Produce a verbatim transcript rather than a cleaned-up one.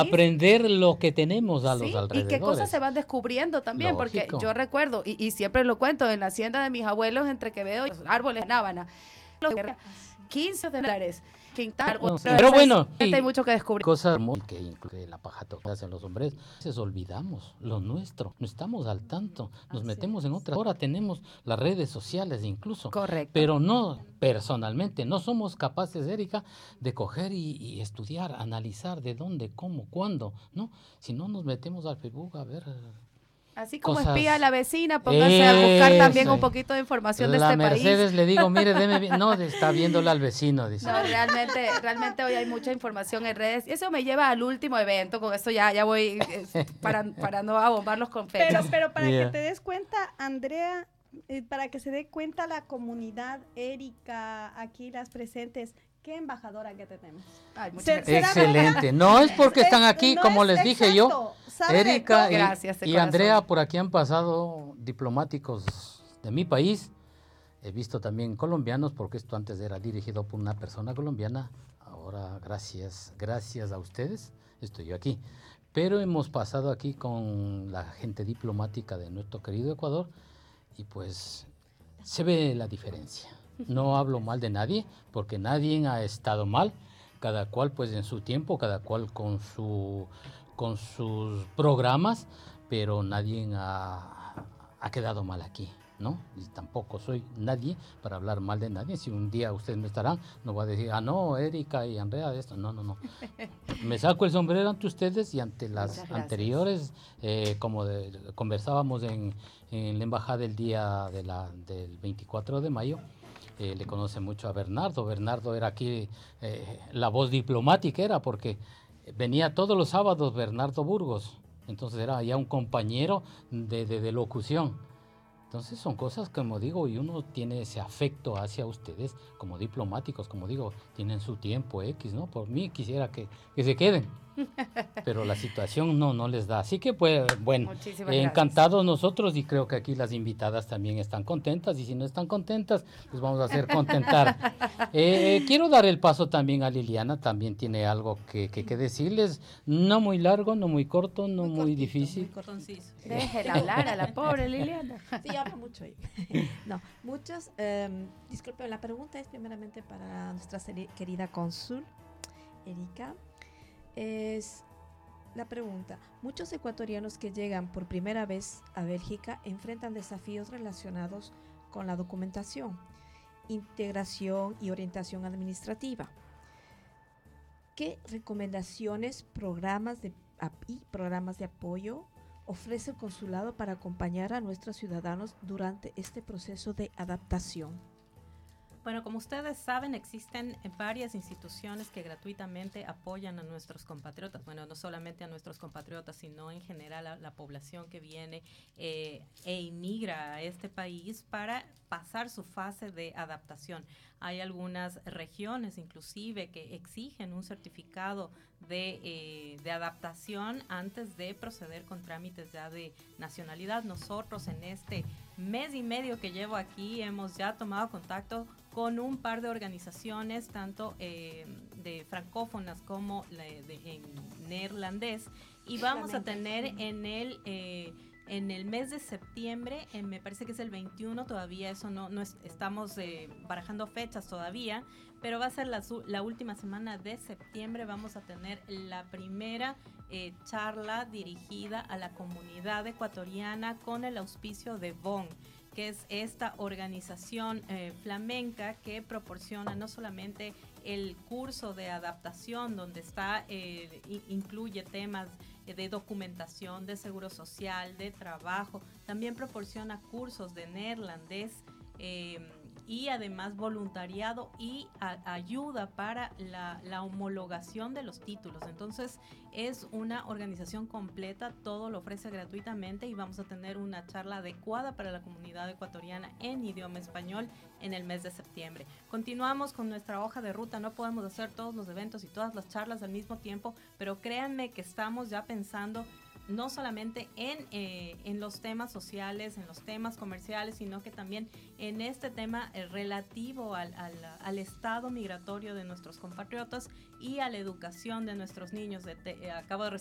aprender lo que tenemos a los Sí, alrededores. y qué cosas se van descubriendo también, porque Lógico. yo recuerdo, y, y siempre lo cuento, en la hacienda de mis abuelos, entre Quevedo y los árboles de Nábana, los quince dólares, quintal, No, pero pero entonces, bueno, hay y mucho que descubrir. cosas muy que incluye la paja que hacen los hombres, nos olvidamos lo nuestro, no estamos al tanto, nos Así metemos es. en otras. Ahora tenemos las redes sociales incluso, Correcto. pero no personalmente, no somos capaces, Erika, de coger y, y estudiar, analizar de dónde, cómo, cuándo, ¿no? Si no nos metemos al Facebook a ver Así como cosas. espía a la vecina, pónganse a buscar también Eso, un poquito de información de la este país. Mercedes le digo, mire, deme bien. No, está viéndola al vecino, dice. No, realmente, realmente hoy hay mucha información en redes. Y eso me lleva al último evento. Con esto ya, ya voy eh, para, para no abombarlos con Pero, fechas. pero para Yeah. que te des cuenta, Andrea, eh, para que se dé cuenta la comunidad, Erika, aquí las presentes, qué embajadora que tenemos. Ay, muchas Se- gracias. será Excelente. No es porque Es- están aquí, no como es les dije yo. exacto. Sabe de Erika todo. y, Gracias, de y corazón. Andrea, por aquí han pasado diplomáticos de mi país. He visto también colombianos, porque esto antes era dirigido por una persona colombiana. Ahora, gracias, gracias a ustedes, estoy yo aquí. Pero hemos pasado aquí con la gente diplomática de nuestro querido Ecuador y pues se ve la diferencia. No hablo mal de nadie, porque nadie ha estado mal. Cada cual pues en su tiempo, cada cual con su con sus programas, pero nadie ha, ha quedado mal aquí, ¿no? Y tampoco soy nadie para hablar mal de nadie. Si un día ustedes no estarán, no voy a decir, ah, no, Erika y Andrea, esto. No, no, no. Me saco el sombrero ante ustedes y ante las anteriores, eh, como de, conversábamos en, en la embajada el día de la, del veinticuatro de mayo. Eh, le conoce mucho a Bernardo. Bernardo era aquí eh, la voz diplomática, era porque venía todos los sábados Bernardo Burgos, entonces era ya un compañero de, de, de locución. Entonces son cosas, como digo, y uno tiene ese afecto hacia ustedes como diplomáticos, como digo, tienen su tiempo X, ¿no? Por mí quisiera que, que se queden, pero la situación no, no les da. Así que, pues, bueno, eh, encantados nosotros, y creo que aquí las invitadas también están contentas, y si no están contentas, pues vamos a hacer contentar. Eh, quiero dar el paso también a Liliana, también tiene algo que, que, que decirles, no muy largo, no muy corto, no muy, muy cortito, difícil. Muy conciso. Déjela hablar a la pobre Liliana. Sí, habla mucho ahí. No, muchos, um, disculpe, la pregunta es primeramente para nuestra querida cónsul, Erika. Es la pregunta, muchos ecuatorianos que llegan por primera vez a Bélgica enfrentan desafíos relacionados con la documentación, integración y orientación administrativa. ¿Qué recomendaciones, programas de, y programas de apoyo ofrece el consulado para acompañar a nuestros ciudadanos durante este proceso de adaptación? Bueno, como ustedes saben, existen varias instituciones que gratuitamente apoyan a nuestros compatriotas. Bueno, no solamente a nuestros compatriotas, sino en general a la población que viene eh, e inmigra a este país para pasar su fase de adaptación. Hay algunas regiones inclusive que exigen un certificado de, eh, de adaptación antes de proceder con trámites ya de nacionalidad. Nosotros en este mes y medio que llevo aquí hemos ya tomado contacto con un par de organizaciones, tanto eh, de francófonas como de, de, en neerlandés, y vamos a tener en el... Eh, en el mes de septiembre, eh, me parece que es el veintiuno, todavía eso no, no es, estamos eh, barajando fechas todavía, pero va a ser la, la última semana de septiembre, vamos a tener la primera eh, charla dirigida a la comunidad ecuatoriana con el auspicio de V O N, que es esta organización eh, flamenca que proporciona no solamente el curso de adaptación, donde está eh, incluye temas de documentación, de seguro social, de trabajo, también proporciona cursos de neerlandés eh, y además voluntariado y a, ayuda para la, la homologación de los títulos. Entonces es una organización completa, todo lo ofrece gratuitamente y vamos a tener una charla adecuada para la comunidad ecuatoriana en idioma español en el mes de septiembre. Continuamos con nuestra hoja de ruta, no podemos hacer todos los eventos y todas las charlas al mismo tiempo, pero créanme que estamos ya pensando no solamente en, eh, en los temas sociales, en los temas comerciales, sino que también en este tema eh, relativo al, al, al estado migratorio de nuestros compatriotas y a la educación de nuestros niños. De, de, acabo de